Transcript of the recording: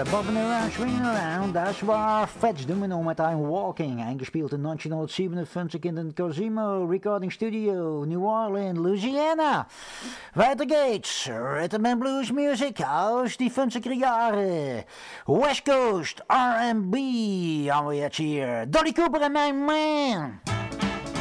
Bobbing around, swinging around, das war Fats Domino mit einem Walking, eingespielt in 1957 in den Cosimo Recording Studio, New Orleans, Louisiana. Weiter geht's, Rhythm and Blues Music aus die 50er Jahre. West Coast R&B haben wir jetzt hier. Dolly Cooper en mijn man.